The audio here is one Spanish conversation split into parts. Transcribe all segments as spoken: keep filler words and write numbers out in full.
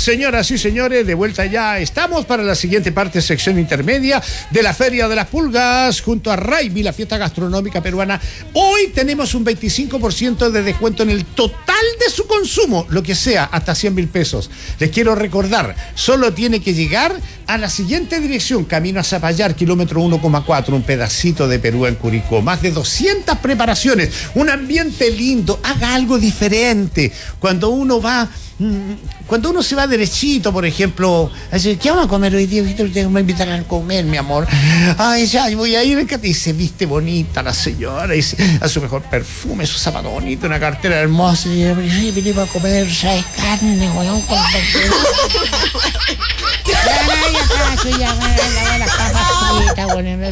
señoras y señores, de vuelta ya estamos para la siguiente parte, sección intermedia de la Feria de las Pulgas, junto a Raimi, la fiesta gastronómica peruana. Hoy tenemos un veinticinco por ciento de descuento en el total de su consumo, lo que sea, hasta cien mil pesos. Les quiero recordar, solo tiene que llegar a la siguiente dirección: camino a Zapallar, kilómetro uno coma cuatro, un pedacito de Perú en Curicó. Más de doscientas preparaciones, un ambiente lindo. Haga algo diferente. Cuando uno va, cuando uno se va derechito, por ejemplo, así, ¿qué vamos a comer hoy día? Me invitarán a comer, mi amor. Ay, ya, voy a ir. Y se viste bonita la señora, y se, a su mejor perfume, su zapato bonito, una cartera hermosa. Y sí, vinimos a comer, ¿sabes? Carne, weón, con ya, ya, las papas fritas, bueno.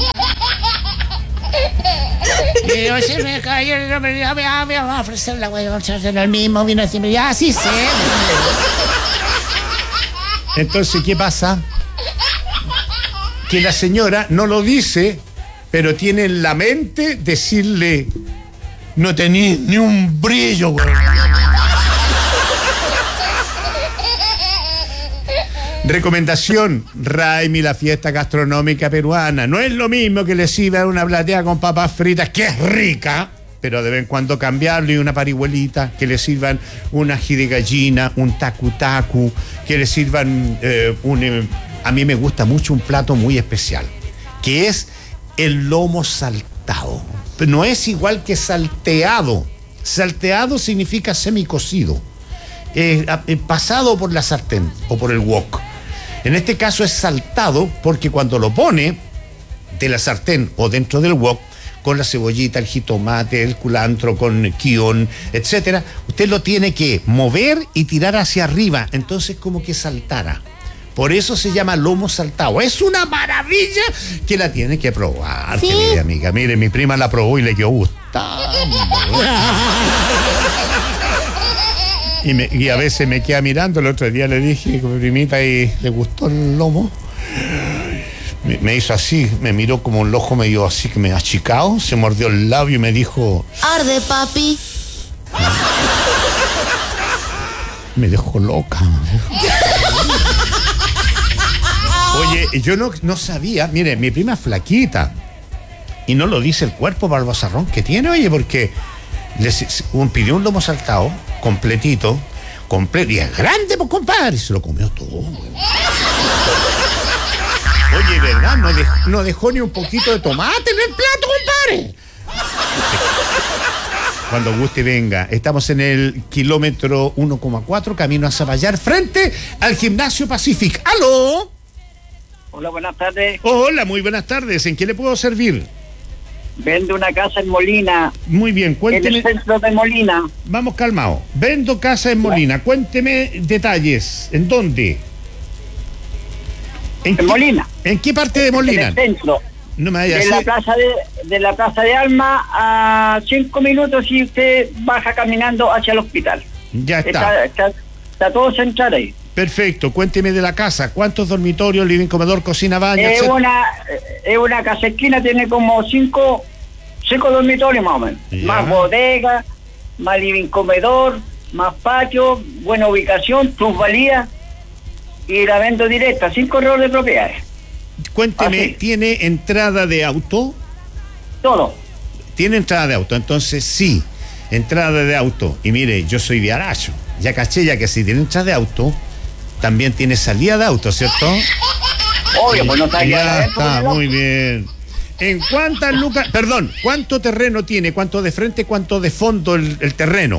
Y yo se me cayó, me va a ofrecer la weón, el mismo vino así, ya, sí sé. Entonces, ¿qué pasa? Que la señora no lo dice, pero tiene en la mente decirle: no tenés ni un brillo, weón. Recomendación: Raimi, la fiesta gastronómica peruana. No es lo mismo que le sirva una platea con papas fritas, que es rica, pero de vez en cuando cambiarle, y una parihuelita, que le sirvan un ají de gallina, un tacu tacu, que le sirvan eh, un... Eh, a mí me gusta mucho un plato muy especial, que es el lomo saltado. No es igual que salteado. Salteado significa semicocido, eh, eh, pasado por la sartén o por el wok. En este caso es saltado porque cuando lo pone de la sartén o dentro del wok, con la cebollita, el jitomate, el culantro, con kion, etcétera, usted lo tiene que mover y tirar hacia arriba, entonces como que saltara. Por eso se llama lomo saltado. Es una maravilla que la tiene que probar, ¿sí? Querida amiga. Mire, mi prima la probó y le quedó gustando. Y, me, y a veces me queda mirando. El otro día le dije que mi primita y le gustó el lomo. Me, me hizo así, me miró como un ojo medio así que me achicado, se mordió el labio y me dijo: arde, papi. Me dejó loca. Me dejó... Oye, yo no, no sabía, mire, mi prima es flaquita y no lo dice el cuerpo para el bozarrón que tiene, oye, porque les, un, pidió un lomo saltado completito, completo, y es grande, pues, compadre, y se lo comió todo. Oye, ¿verdad? No, dej, no dejó ni un poquito de tomate en el plato, compadre. Cuando guste, venga. Estamos en el kilómetro uno coma cuatro, camino a Zapallar, frente al Gimnasio Pacific. ¡Aló! Hola, buenas tardes. Hola, muy buenas tardes. ¿En qué le puedo servir? Vendo una casa en Molina. Muy bien, cuénteme. En el centro de Molina. Vamos calmado. Vendo casa en Molina. Cuénteme detalles. ¿En dónde? ¿En, en qué, Molina? ¿En qué parte de Molina? En el centro. No me vaya de, la plaza de, de la Plaza de Alma a cinco minutos y usted baja caminando hacia el hospital. Ya está. Está, está, está todo centrado ahí. Perfecto, cuénteme de la casa. ¿Cuántos dormitorios, living, comedor, cocina, baño? Es etcétera? una es una casa esquina, tiene como cinco cinco dormitorios más o menos. Ya. Más bodega, más living, comedor, más patio, buena ubicación, plusvalía, y la vendo directa, sin correo de propiedades. Cuénteme, Así. ¿tiene entrada de auto? Todo. Tiene entrada de auto, entonces sí, entrada de auto. Y mire, yo soy de Aracho, ya caché ya que si tiene entrada de auto, también tiene salida de auto, ¿cierto? Obvio, pues no está ya está, muy bien. ¿En cuántas lucas, perdón, cuánto terreno tiene, cuánto de frente, cuánto de fondo el, el terreno?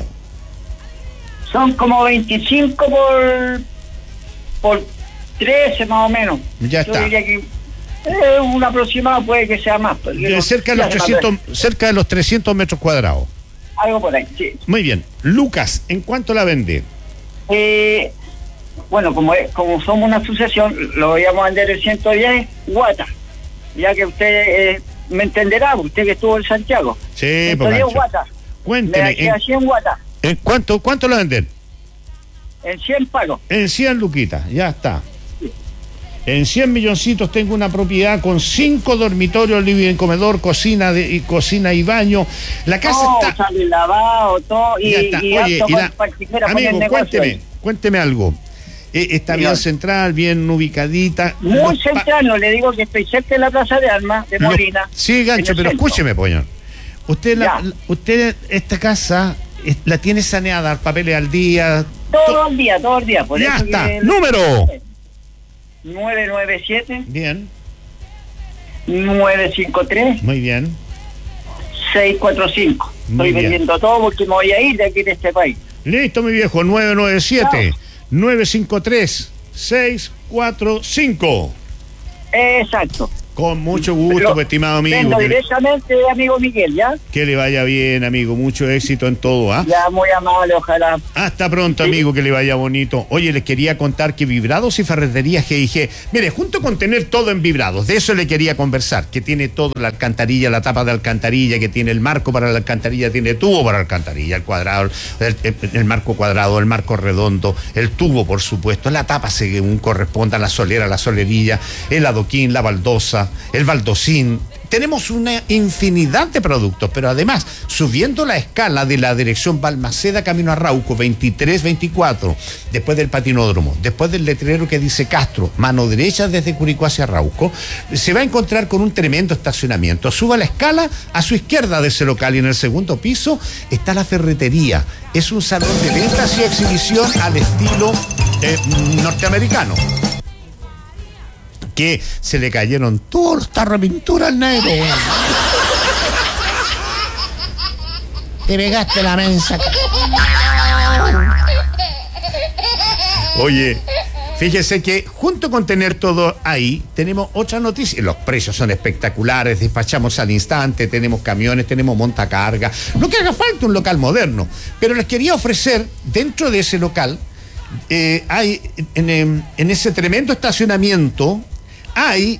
Son como veinticinco por por trece más o menos. Ya Yo está. diría que eh, un aproximado puede que sea más. De cerca, de los trescientos, cerca de los trescientos metros cuadrados. Algo por ahí, sí. Muy bien. Lucas, ¿en cuánto la vende? Eh, bueno, como es, como somos una asociación, lo voy a vender en ciento diez guatas. Ya que usted eh, me entenderá, usted que estuvo en Santiago. Sí, ciento diez guatas. Cuénteme. Me en, cien guatas. ¿En cuánto, cuánto la venden? En cien pagos. En cien luquitas, ya está. En cien milloncitos tengo una propiedad con cinco dormitorios, living, comedor, cocina de, y cocina y baño. La casa oh, está... sale lavado, todo. Y, ya está. y Oye, y la... amigo, cuénteme, cuénteme algo. Eh, está Señor. bien central, bien ubicadita. Muy Los pa- central, no le digo que estoy cerca de la Plaza de Armas de los- Molina. Sí, gancho, en el pero centro. escúcheme, poñón. Usted, la, Ya. la- usted esta casa eh, la tiene saneada, papeles al día. Todo el día, todo el día. Por Ya eso está. que- ¡Número! nueve nueve siete, Bien, nueve cinco tres, muy bien. seis cuatro cinco. Muy Estoy bien. vendiendo todo porque me voy a ir de aquí de este país. Listo, mi viejo. nueve nueve siete, nueve cinco tres, seis cuatro cinco. Exacto. Con mucho gusto, Pero pues, estimado amigo. Vendo Que le, directamente, amigo Miguel, ¿ya? que le vaya bien, amigo. Mucho éxito en todo, ¿ah? Ya, muy amable, ojalá. Hasta pronto, amigo, que le vaya bonito. Oye, les quería contar que Vibrados y Ferreterías G I G, mire, junto con tener todo en Vibrados, de eso le quería conversar, que tiene todo, la alcantarilla, la tapa de alcantarilla, que tiene el marco para la alcantarilla, tiene tubo para la alcantarilla, el cuadrado, el, el- el marco cuadrado, el marco redondo, el tubo, por supuesto, la tapa según corresponda, la solera, la solerilla, el adoquín, la baldosa, el baldosín. Tenemos una infinidad de productos, pero además, subiendo la escala de la dirección Balmaceda camino a Rauco, veintitrés veinticuatro, después del patinódromo, después del letrero que dice Castro, mano derecha desde Curicó hacia Rauco, se va a encontrar con un tremendo estacionamiento. Suba la escala, a su izquierda de ese local y en el segundo piso está la ferretería. Es un salón de ventas y exhibición al estilo eh, norteamericano. Que se le cayeron todos los tarros de pintura al negro, weón. Te pegaste la mensa. Oye, fíjese que junto con tener todo ahí, tenemos otra noticia. Los precios son espectaculares, despachamos al instante, tenemos camiones, tenemos montacarga. Lo que haga falta un local moderno. Pero les quería ofrecer, dentro de ese local, eh, hay en, en, en ese tremendo estacionamiento, hay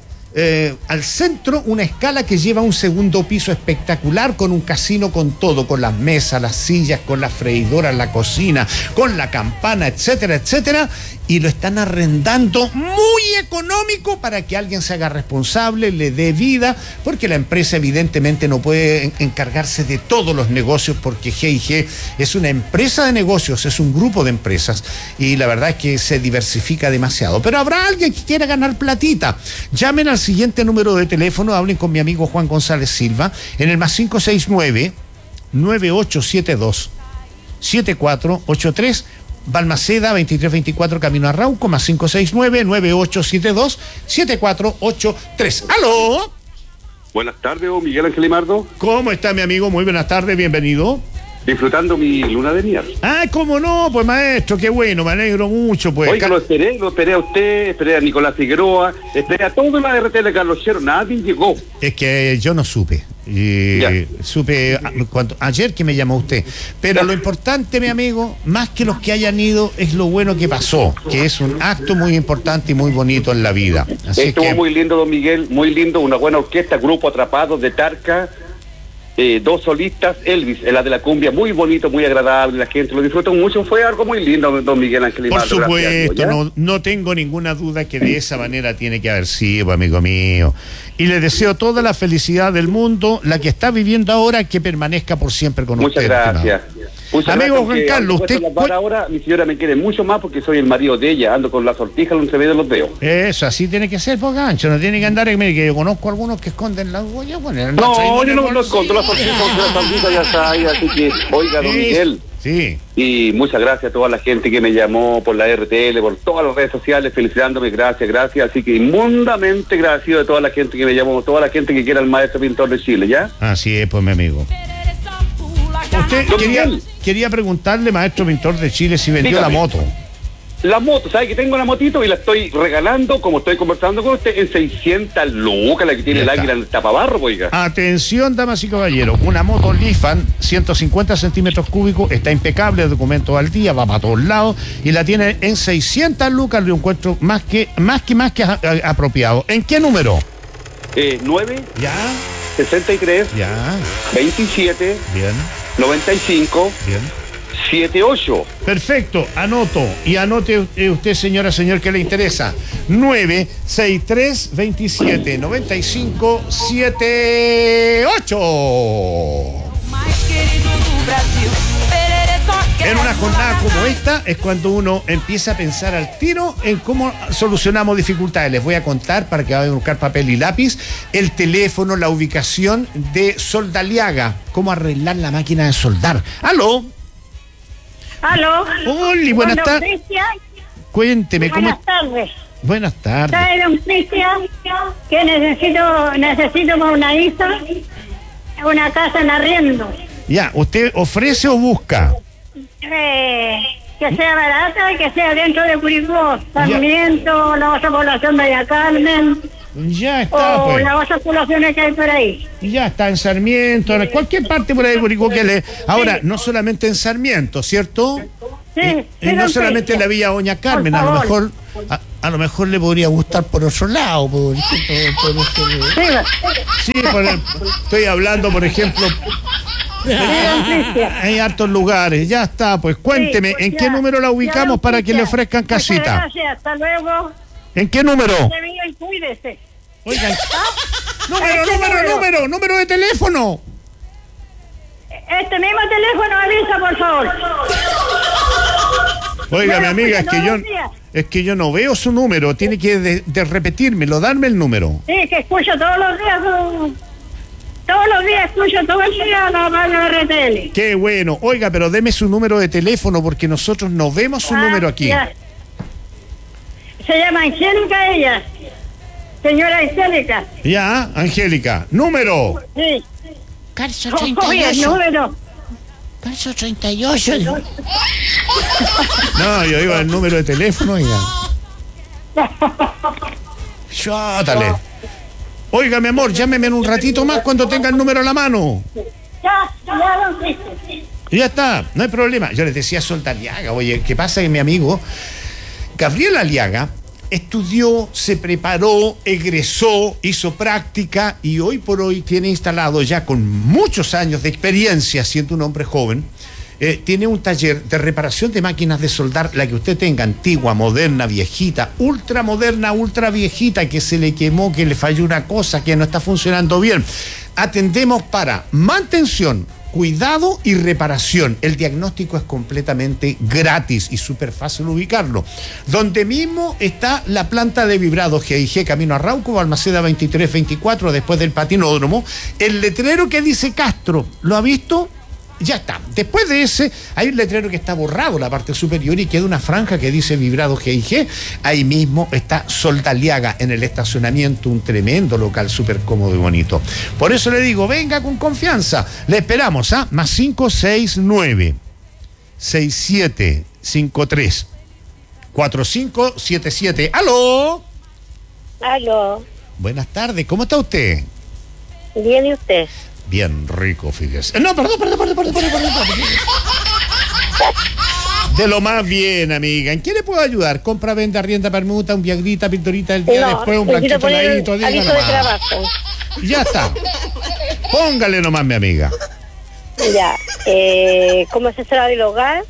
eh, al centro una escala que lleva a un segundo piso espectacular con un casino con todo, con las mesas, las sillas, con las freidoras, la cocina, con la campana, etcétera, etcétera, y lo están arrendando muy económico para que alguien se haga responsable, le dé vida, porque la empresa evidentemente no puede en- encargarse de todos los negocios, porque G I G es una empresa de negocios, es un grupo de empresas, y la verdad es que se diversifica demasiado. Pero habrá alguien que quiera ganar platita. Llamen al siguiente número de teléfono, hablen con mi amigo Juan González Silva, en el más cinco seis nueve, nueve ocho siete dos, siete cuatro ocho tres, Balmaceda veintitrés veinticuatro camino a Rauco, más cinco seis nueve, nueve ocho siete dos, siete cuatro ocho tres. ¡Aló! Buenas tardes, don Miguel Ángel Limardo. ¿Cómo está mi amigo? Muy buenas tardes, bienvenido. Disfrutando mi luna de miel. Ah, ¿cómo no? Pues maestro, qué bueno, me alegro mucho. Pues. Oiga, Ca- lo esperé, lo esperé a usted, esperé a Nicolás Figueroa, esperé a toda la R T de Carlos Chero, nadie llegó. Es que yo no supe. Y Ya. supe a- cuando, ayer que me llamó usted. Pero Ya. lo importante, mi amigo, más que los que hayan ido, es lo bueno que pasó, que es un acto muy importante y muy bonito en la vida. Así Estuvo que, muy lindo, don Miguel, muy lindo, una buena orquesta, grupo Atrapados de Tarca, eh, dos solistas, Elvis, la de la cumbia, muy bonito, muy agradable, la gente lo disfrutó mucho, fue algo muy lindo, don Miguel Ángel por Limardo. supuesto, gracias, ¿ya? no, no tengo ninguna duda que de esa manera tiene que haber sido, amigo mío. Y le deseo toda la felicidad del mundo, la que está viviendo ahora, que permanezca por siempre con Muchas usted. gracias. estimado. Muchas Amigo gracias, Juan que Carlos, aunque usted puesto las varas ahora, mi señora me quiere mucho más porque soy el marido de ella, ando con la sortija, no se ve de los dedos. Eso, así tiene que ser, pues gancho, no tiene que andar, mire, que yo conozco algunos que esconden las huellas, bueno, No, yo no lo encuentro, la sortija, la sortija ya está ahí, así que, oiga, don Miguel, Sí, y muchas gracias a toda la gente que me llamó por la R T L, por todas las redes sociales, felicitándome, gracias, gracias, así que inmundamente agradecido de toda la gente que me llamó, toda la gente que quiera el maestro pintor de Chile, ¿ya? así es, pues mi amigo. Usted Don quería, Miguel. quería preguntarle, maestro pintor de Chile, si vendió Dígame. la moto. La moto, ¿sabe que tengo la motito y la estoy regalando, como estoy conversando con usted, en seiscientas lucas, la que tiene Ya el está. águila en el tapabarro, oiga? Atención, damas y caballeros, una moto Lifan, ciento cincuenta centímetros cúbicos, está impecable, documentos al día, va para todos lados, y la tiene en seiscientas lucas, lo encuentro más que, más que, más que a- a- apropiado. ¿En qué número? Eh, nueve, Ya, sesenta y tres, ya, veintisiete, bien, noventa y cinco, bien. setenta y ocho. Perfecto, anoto. Y anote eh, usted, señora, señor, que le interesa. nueve sesenta y tres, veintisiete, noventa y cinco, setenta y ocho. Mais querido do Brasil, Perere só quer En una jornada como esta es cuando uno empieza a pensar al tiro en cómo solucionamos dificultades. Les voy a contar, para que vayan a buscar papel y lápiz, el teléfono, la ubicación de Soldaliaga, cómo arreglar la máquina de soldar. ¡Aló! Aló. Hola, buenas Don tardes. Cristian. Cuénteme, ¿cómo? Buenas tardes. Buenas tardes. Soy don Cristian, que necesito, necesito para una hija una casa en arriendo. Ya, ¿usted ofrece o busca? Eh, que sea barata y que sea dentro de Curicó, Sarmiento, la otra población de Villa Carmen, Ya está, o pues. las otras poblaciones que hay por ahí. Ya está en Sarmiento, en cualquier parte por ahí de Curicó que le... Ahora, no solamente en Sarmiento, ¿cierto? Sí, Y, sí, y no don solamente en la Villa Doña Carmen, Por a lo favor. mejor a, a lo mejor le podría gustar por otro lado, por ejemplo, por otro- Sí, sí, por el- estoy hablando, por ejemplo, hay hartos lugares, ya está, pues cuénteme, sí, pues ¿en qué ya, número la ya, ubicamos don para que le Cristian. ofrezcan Muchas casita? gracias, hasta luego. ¿En qué número? Se vea y cuídese. Oigan, número, Este número, número. número, número de teléfono. Este mismo teléfono avisa, por favor. Oiga, mi Bueno, amiga, es escucha que yo todos los días. es que yo no veo su número, tiene que de, de repetírmelo, darme el número. Sí, que escucho todos los días. uh, Todos los días escucho todo el día la radio R T L. Qué bueno. Oiga, pero deme su número de teléfono porque nosotros no vemos su Ah, número aquí. ya. Se llama Angélica ella. Señora Angélica. Ya, Angélica. Número. Sí. Calzo Oye, el treinta y ocho. número. Calzo treinta y ocho. No, yo digo el número de teléfono, oiga. Chátale. Oiga, mi amor, llámeme en un ratito más cuando tenga el número a la mano. Ya, ya, don Cristian. Y ya está, no hay problema. Yo les decía Soldaliaga, oye, ¿qué pasa? Que mi amigo Gabriel Aliaga estudió, se preparó, egresó, hizo práctica y hoy por hoy tiene instalado, ya con muchos años de experiencia, siendo un hombre joven, eh, tiene un taller de reparación de máquinas de soldar, la que usted tenga, antigua, moderna, viejita, ultra moderna, ultra viejita, que se le quemó, que le falló una cosa, que no está funcionando bien. Atendemos para mantención, cuidado y reparación. El diagnóstico es completamente gratis y súper fácil ubicarlo. Donde mismo está la planta de vibrados G I G, camino a Rauco, Balmaceda veintitrés veinticuatro, después del patinódromo. El letrero que dice Castro, ¿lo ha visto? Ya está. Después de ese, hay un letrero que está borrado, la parte superior, y queda una franja que dice vibrado G I G. Ahí mismo está Soldaliaga en el estacionamiento, un tremendo local súper cómodo y bonito. Por eso le digo, venga con confianza. Le esperamos, ¿ah? Más cinco seis nueve seis siete cinco tres cuatro cinco siete siete. ¡Aló! Aló. Buenas tardes, ¿cómo está usted? Bien, ¿y usted? Bien rico, fíjese. No, perdón, perdón, perdón, perdón, perdón, perdón, perdón. De lo más bien, amiga. ¿En qué le puedo ayudar? Compra, venta, arrienda, permuta, un viagrita, pintorita del día No, después, un necesito blanquito poner heladito, un diga aviso de nomás. trabajo. Ya está. Póngale nomás, mi amiga. Ya, eh, como asesora del hogar,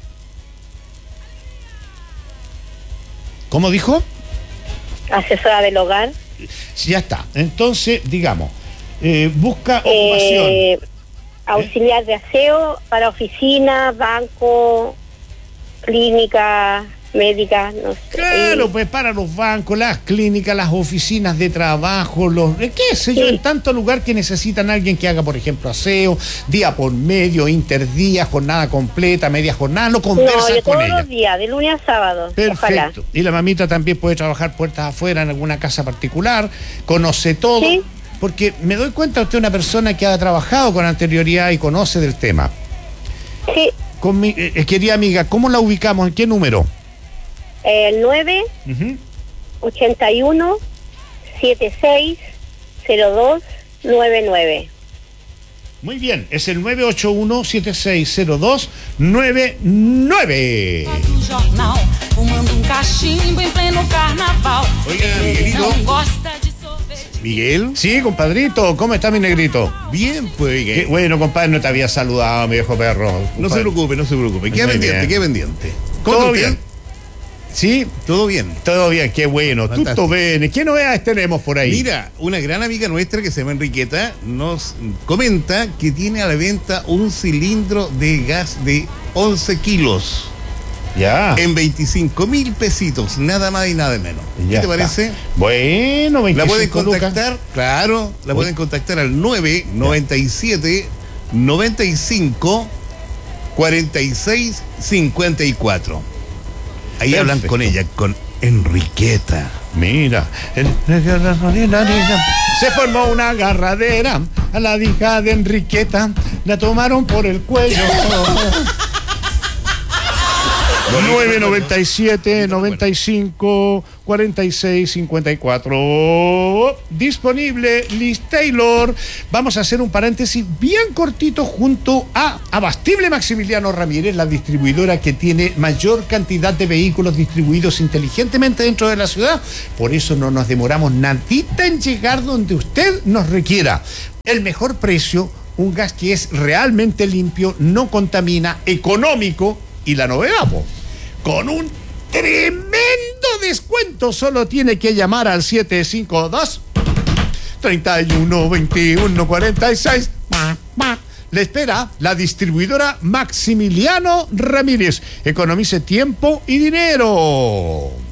¿Cómo dijo? asesora del hogar, Ya está. Entonces, digamos, eh, busca ocupación. eh, auxiliar de aseo para oficina, banco, clínica, médica, no sé. Claro, pues para los bancos, las clínicas, las oficinas de trabajo, los eh, qué sé yo, Sí. en tanto lugar que necesitan a alguien que haga, por ejemplo, aseo, día por medio, interdía, jornada completa, media jornada, lo No, conversan yo con todos ella. los días, de lunes a sábado. Ojalá. Perfecto. Y la mamita también puede trabajar puertas afuera en alguna casa particular, conoce todo. Sí. Porque me doy cuenta, usted es una persona que ha trabajado con anterioridad y conoce del tema. Sí, Con mi eh, querida amiga, ¿cómo la ubicamos? ¿En qué número? el nueve Ujú. ochenta y uno setenta y seis cero dos nueve nueve. Muy bien, es el nueve ocho uno siete seis cero dos nueve nueve. do jornal, fumando um cachimbo em pleno carnaval. Oiga, Ele Miguelito. não gosta de sorvete. Miguel. Sí, compadrito, ¿cómo está mi negrito? Bien, pues. Qué bueno, compadre, no te había saludado, mi viejo perro. No compadre. se preocupe, no se preocupe. Queda Muy pendiente, bien. queda pendiente. Todo ¿Cómo bien. usted? Sí, Todo bien. todo bien, qué bueno. Fantástico. Tutto bene. ¿Qué novedades tenemos por ahí? Mira, una gran amiga nuestra que se llama Enriqueta nos comenta que tiene a la venta un cilindro de gas de once kilos. Ya. En veinticinco mil pesitos, nada más y nada menos. Ya ¿Qué te está. parece? Bueno, La pueden veinticinco lucas. contactar, claro, la Uy. pueden contactar al nueve noventa y siete noventa y cinco cuarenta y seis cincuenta y cuatro. Ahí hablan Perfecto. con ella, con Enriqueta. Mira, el- se formó una agarradera a la hija de Enriqueta, la tomaron por el cuello. nueve noventa y siete noventa y cinco cuarenta y seis cincuenta y cuatro. Disponible Liz Taylor. Vamos a hacer un paréntesis bien cortito junto a Abastible Maximiliano Ramírez, la distribuidora que tiene mayor cantidad de vehículos distribuidos inteligentemente dentro de la ciudad. Por eso no nos demoramos nadita en llegar donde usted nos requiera. El mejor precio, un gas que es realmente limpio, no contamina, económico y la novedad, po, con un tremendo descuento. Solo tiene que llamar al siete cinco dos, tres uno, veintiuno, cuarenta y seis. Le espera la distribuidora Maximiliano Ramírez. Economice tiempo y dinero.